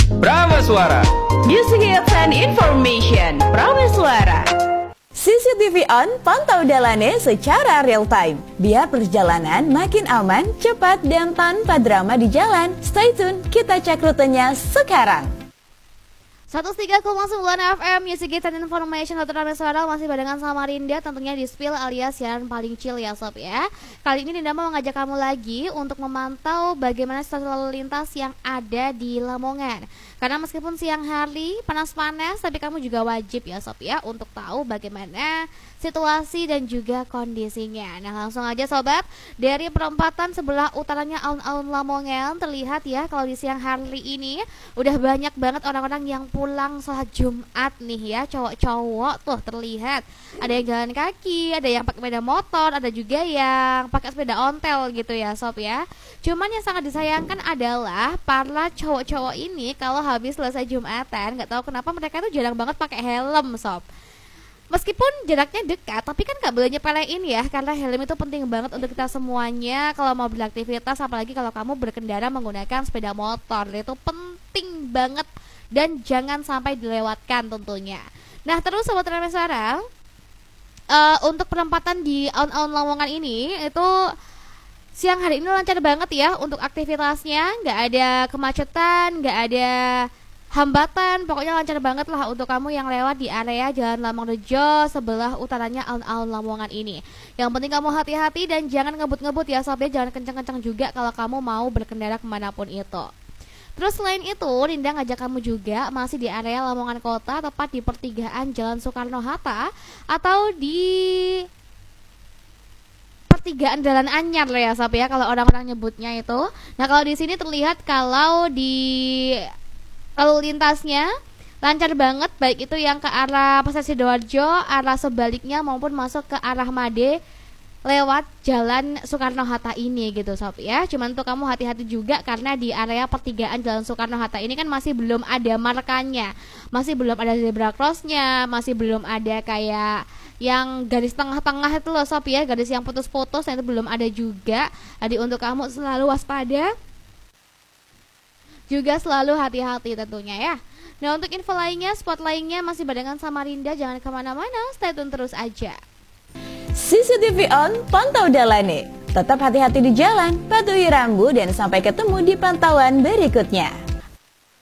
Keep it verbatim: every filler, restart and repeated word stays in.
Prameswara. Music hits and information. Prameswara. C C T V on, pantau Dalane secara real time. Biar perjalanan makin aman, cepat, dan tanpa drama di jalan. Stay tune, kita cek rutenya sekarang. seratus tiga koma sembilan F M Music Hits and Information Hotel Prameswara masih barengan sama Rinda, tentunya di Spill alias siaran paling chill ya sob ya. Kali ini Rinda mau mengajak kamu lagi untuk memantau bagaimana situasi lalu lintas yang ada di Lamongan. Karena meskipun siang hari panas-panas, tapi kamu juga wajib ya sob ya untuk tahu bagaimana situasi dan juga kondisinya. Nah langsung aja sobat, dari perempatan sebelah utaranya alun-alun Lamongan terlihat ya kalau di siang hari ini udah banyak banget orang-orang yang pulang sholat Jumat nih ya, cowok-cowok tuh terlihat. Ada yang jalan kaki, ada yang pakai sepeda motor, ada juga yang pakai sepeda ontel gitu ya sob ya. Cuman yang sangat disayangkan adalah para cowok-cowok ini kalau habis selesai Jumatan, nggak tahu kenapa mereka tuh jarang banget pakai helm sob. Meskipun jaraknya dekat, tapi kan gak boleh nyepelein ya, karena helm itu penting banget untuk kita semuanya kalau mau beraktivitas, apalagi kalau kamu berkendara menggunakan sepeda motor. Itu penting banget dan jangan sampai dilewatkan tentunya. Nah terus sobat Prameswara, uh, untuk perempatan di alun-alun Lamongan ini itu siang hari ini lancar banget ya untuk aktivitasnya, gak ada kemacetan, gak ada hambatan, pokoknya lancar banget lah untuk kamu yang lewat di area Jalan Lamang Rejo sebelah utaranya alun-alun Lamongan ini. Yang penting kamu hati-hati dan jangan ngebut-ngebut ya sob ya, jangan kencang-kencang juga kalau kamu mau berkendara kemanapun itu. Terus selain itu, Rinda ngajak kamu juga masih di area Lamongan Kota, tepat di pertigaan Jalan Soekarno-Hatta atau di pertigaan Jalan Anyar lah ya sob ya kalau orang-orang nyebutnya itu. Nah kalau di sini terlihat kalau di lalu lintasnya lancar banget, baik itu yang ke arah Pasar Sidoarjo, arah sebaliknya maupun masuk ke arah Made lewat Jalan Soekarno-Hatta ini gitu sob ya. Cuman tuh kamu hati-hati juga karena di area pertigaan Jalan Soekarno-Hatta ini kan masih belum ada markanya, masih belum ada zebra crossnya, masih belum ada kayak yang garis tengah-tengah itu loh sob ya, garis yang putus-putus itu belum ada juga. Jadi untuk kamu selalu waspada, juga selalu hati-hati tentunya ya. Nah untuk info lainnya, spot lainnya masih barengan sama Rinda, jangan kemana-mana, stay tune terus aja. C C T V on, pantau Dalane. Tetap hati-hati di jalan, patuhi rambu, dan sampai ketemu di pantauan berikutnya.